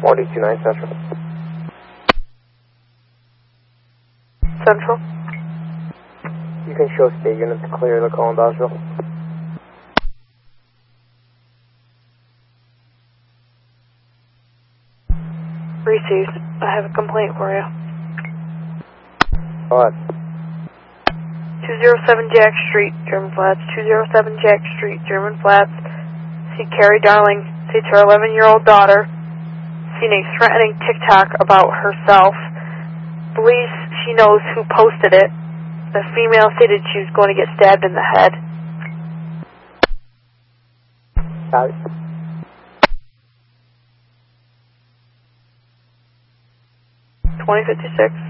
4229 Central. Central. You can show state units to clear the call in Dodgeville. Received. I have a complaint for you. Go ahead. 207 Jack Street, German Flats. 207 Jack Street, German Flats. See Carrie Darling. States her 11-year-old daughter seen a threatening TikTok about herself. Believes she knows who posted it. The female stated she was going to get stabbed in the head. Got it. $20.56.